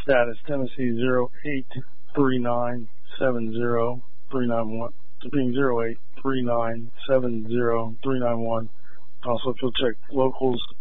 Status Tennessee 0839703991. Being 0839703991. Also, if you'll check locals